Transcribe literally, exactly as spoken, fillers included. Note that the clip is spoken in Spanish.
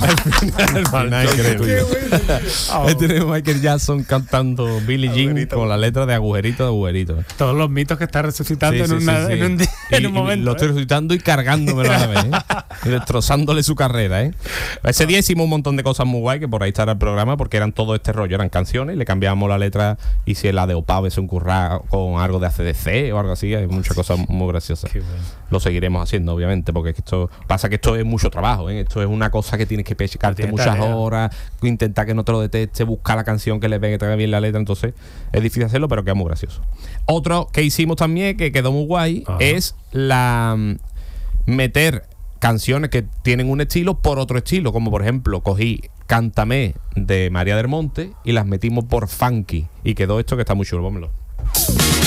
Al final que eres tuyo. Ahí tenemos a Michael Jackson cantando Billie Jean Agujerito. con la letra de agujerito de agujerito. Todos los mitos que está resucitando Sí, en, sí, una- sí, sí. en un, día- en Y- un y momento. lo estoy ¿eh? resucitando y cargándomelo a la vez, ¿eh? Y destrozándole su carrera, ¿eh? Ese día hicimos un montón de cosas muy guay, que por ahí estará el programa, porque eran todo este rollo, eran canciones, le cambiábamos la letra, y si la de Opave se incurra con algo de A C D C o algo así, hay muchas cosas muy graciosas. Qué bueno. Lo seguiremos haciendo, obviamente, porque es que esto pasa que esto es mucho trabajo, ¿eh? Esto es una cosa que tienes que pescarte Tiene muchas tarea. horas, intentar que no te lo detecte, buscar la canción que le venga, que tenga bien la letra, entonces es difícil hacerlo, pero queda muy gracioso. Otro que hicimos también, que quedó muy guay, Ajá. es la mm, meter canciones que tienen un estilo por otro estilo, como por ejemplo, cogí Cántame de María del Monte y las metimos por funky, y quedó esto que está muy chulo, vámonos.